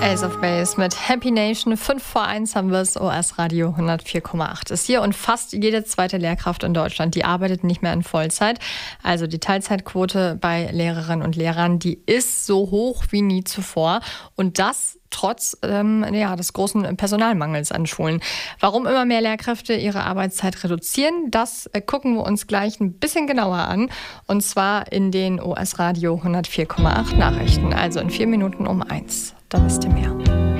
Ace of Base mit Happy Nation. 5 vor 1 haben wir es. OS Radio 104,8 ist hier. Und fast jede zweite Lehrkraft in Deutschland, die arbeitet nicht mehr in Vollzeit. Also die Teilzeitquote bei Lehrerinnen und Lehrern, die ist so hoch wie nie zuvor. Und das trotz des großen Personalmangels an Schulen. Warum immer mehr Lehrkräfte ihre Arbeitszeit reduzieren, das gucken wir uns gleich ein bisschen genauer an. Und zwar in den OS Radio 104,8 Nachrichten. Also in 4 Minuten um 1. Da wisst ihr mehr.